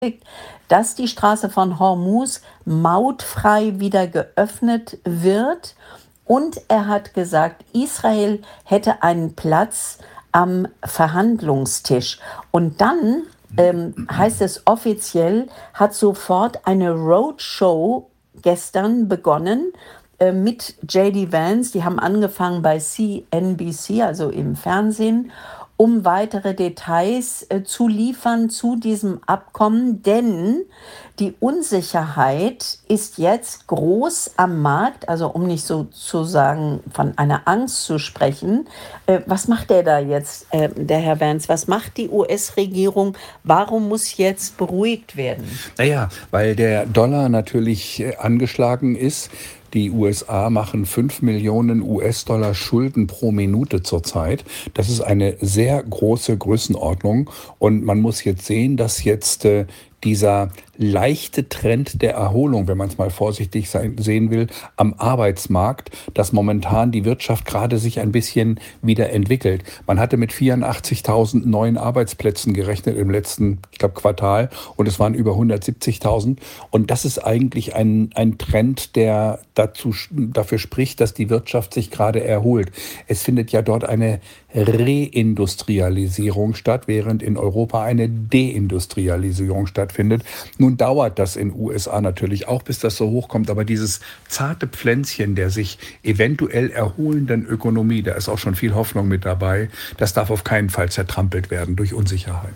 dass die Straße von Hormuz mautfrei wieder geöffnet wird. Und er hat gesagt, Israel hätte einen Platz am Verhandlungstisch. Und dann heißt es offiziell, hat sofort eine Roadshow gestern begonnen mit JD Vance. Die haben angefangen bei CNBC, also im Fernsehen, um weitere Details zu liefern zu diesem Abkommen, denn die Unsicherheit ist jetzt groß am Markt, also um nicht sozusagen von einer Angst zu sprechen. Was macht der da jetzt, der Herr Vance? Was macht die US-Regierung? Warum muss jetzt beruhigt werden? Naja, weil der Dollar natürlich angeschlagen ist. Die USA machen 5 Millionen US-Dollar Schulden pro Minute zurzeit. Das ist eine sehr große Größenordnung. Und man muss jetzt sehen, dass jetzt dieser leichte Trend der Erholung, wenn man es mal vorsichtig sehen will, am Arbeitsmarkt, dass momentan die Wirtschaft gerade sich ein bisschen wieder entwickelt. Man hatte mit 84.000 neuen Arbeitsplätzen gerechnet im letzten, ich glaube, Quartal und es waren über 170.000. Und das ist eigentlich ein Trend, der dafür spricht, dass die Wirtschaft sich gerade erholt. Es findet ja dort eine Reindustrialisierung statt, während in Europa eine Deindustrialisierung stattfindet. Nun dauert das in USA natürlich auch, bis das so hochkommt, aber dieses zarte Pflänzchen der sich eventuell erholenden Ökonomie, da ist auch schon viel Hoffnung mit dabei, das darf auf keinen Fall zertrampelt werden durch Unsicherheit.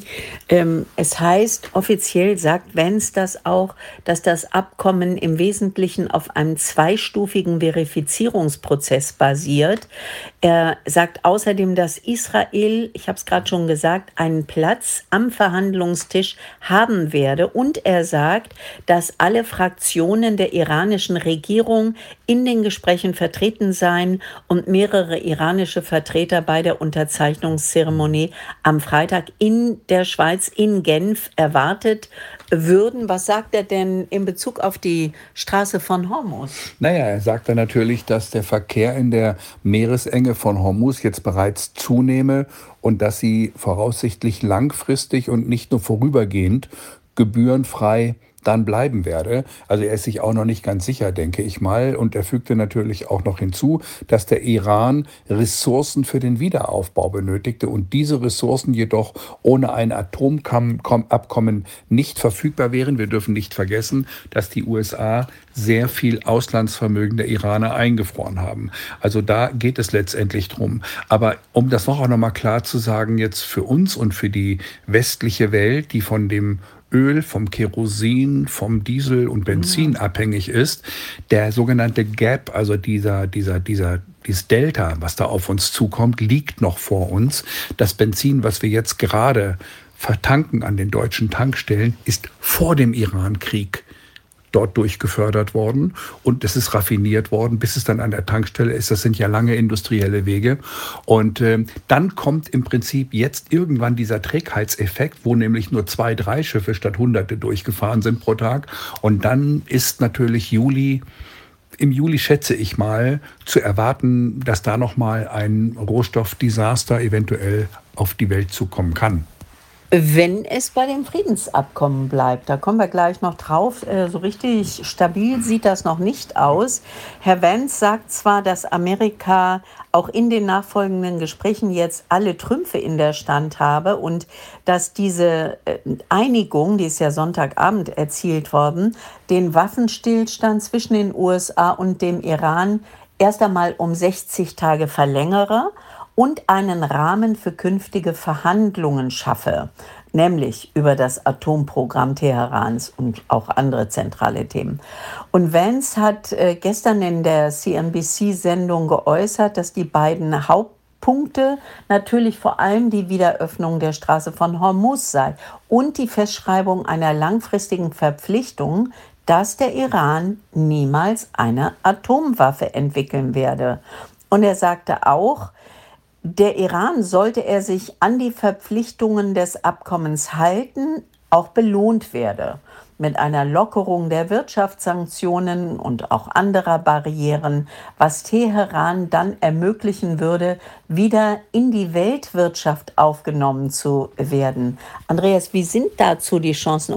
Es heißt, offiziell sagt Vance das auch, dass das Abkommen im Wesentlichen auf einem zweistufigen Verifizierungsprozess basiert. Er sagt außerdem, dass Israel, ich habe es gerade schon gesagt, einen Platz am Verhandlungstisch haben werde. Und er sagt, dass alle Fraktionen der iranischen Regierung in den Gesprächen vertreten seien und mehrere iranische Vertreter bei der Unterzeichnungszeremonie am Freitag in der Schweiz, in Genf, erwartet würden. Was sagt er denn in Bezug auf die Straße von Hormuz? Naja, er sagt dann natürlich, dass der Verkehr in der Meeresenge von Hormuz jetzt bereits zunehme und dass sie voraussichtlich langfristig und nicht nur vorübergehend gebührenfrei dann bleiben werde. Also er ist sich auch noch nicht ganz sicher, denke ich mal. Und er fügte natürlich auch noch hinzu, dass der Iran Ressourcen für den Wiederaufbau benötigte und diese Ressourcen jedoch ohne ein Atomabkommen nicht verfügbar wären. Wir dürfen nicht vergessen, dass die USA sehr viel Auslandsvermögen der Iraner eingefroren haben. Also da geht es letztendlich drum. Aber um das auch noch mal klar zu sagen, jetzt für uns und für die westliche Welt, die von dem Öl, vom Kerosin, vom Diesel und Benzin abhängig ist, der sogenannte Gap, also dieses Delta, was da auf uns zukommt, liegt noch vor uns. Das Benzin, was wir jetzt gerade vertanken an den deutschen Tankstellen, ist vor dem Irankrieg dort durchgefördert worden und es ist raffiniert worden, bis es dann an der Tankstelle ist. Das sind ja lange industrielle Wege. Und dann kommt im Prinzip jetzt irgendwann dieser Trägheitseffekt, wo nämlich nur 2, 3 Schiffe statt Hunderte durchgefahren sind pro Tag. Und dann ist natürlich im Juli schätze ich mal, zu erwarten, dass da nochmal ein Rohstoffdesaster eventuell auf die Welt zukommen kann. Wenn es bei dem Friedensabkommen bleibt, da kommen wir gleich noch drauf, so richtig stabil sieht das noch nicht aus. Herr Vance sagt zwar, dass Amerika auch in den nachfolgenden Gesprächen jetzt alle Trümpfe in der Stand habe und dass diese Einigung, die ist ja Sonntagabend erzielt worden, den Waffenstillstand zwischen den USA und dem Iran erst einmal um 60 Tage verlängere und einen Rahmen für künftige Verhandlungen schaffe, nämlich über das Atomprogramm Teherans und auch andere zentrale Themen. Und Vance hat gestern in der CNBC-Sendung geäußert, dass die beiden Hauptpunkte natürlich vor allem die Wiederöffnung der Straße von Hormuz sei und die Festschreibung einer langfristigen Verpflichtung, dass der Iran niemals eine Atomwaffe entwickeln werde. Und er sagte auch, der Iran, sollte er sich an die Verpflichtungen des Abkommens halten, auch belohnt werde. mit einer Lockerung der Wirtschaftssanktionen und auch anderer Barrieren, was Teheran dann ermöglichen würde, wieder in die Weltwirtschaft aufgenommen zu werden. Andreas, wie sind dazu die Chancen